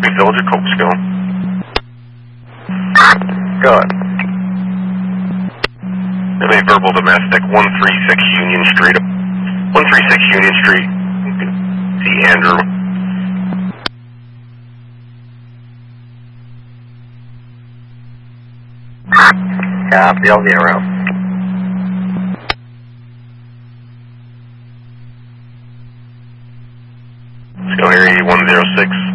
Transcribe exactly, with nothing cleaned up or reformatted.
Copy, Villager, Copesville. Good. Have a verbal domestic, one three six Union Street. one three six Union Street. See Andrew. Copy, I'll get around. Let's go area one zero six.